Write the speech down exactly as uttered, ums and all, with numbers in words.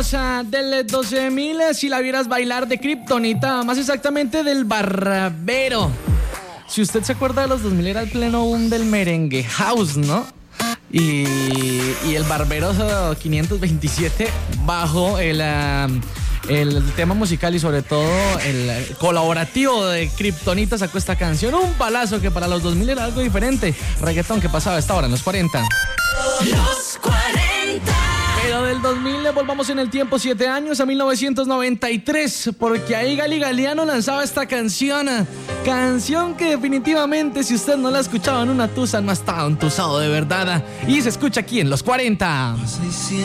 Del doce mil, si la vieras bailar, de Kryptonita, más exactamente del Barbero. Si usted se acuerda de los dos mil, era el pleno boom del merengue house, ¿no? Y, y el Barbero quinientos veintisiete bajo el, uh, el tema musical y sobre todo el colaborativo de Kryptonita sacó esta canción, un palazo que para los dos mil era algo diferente. Reggaetón que pasaba a esta hora en los cuarenta. Los cuarenta. Pero del dos mil volvamos en el tiempo siete años a mil novecientos noventa y tres, porque ahí Gali Galiano lanzaba esta canción, canción que definitivamente si usted no la ha escuchado en una tusa no ha estado entusado de verdad, y se escucha aquí en los cuarenta.